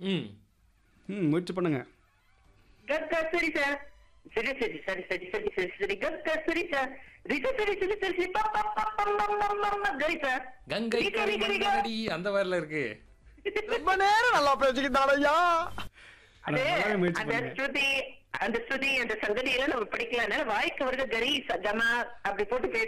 ம் முயற்சி பண்ணுங்க. கக்கா சரி சார். சரி சரி சரி சரி சரி சரி சரி கக்கா சரி சார். ரிக சரி சரி சரி சரி பா பா பா பா பா பா பா பா கரி சார். கங்கை ரிக கரை ரிக ரிக. மண்டடி அந்த மாதிரில இருக்கு. ரொம்ப நேரம் நல்லா பேசிக்கிட்டாரையா. ஆனா அது நல்லாவே முயற்சி அந்த பண்ணுங்க. ஸ்ருதி அந்த சங்கதி எல்லாம் நம்ம படிக்கலாம். வாய்க்கு வருது கரி சஜமா அப்படி போட்டு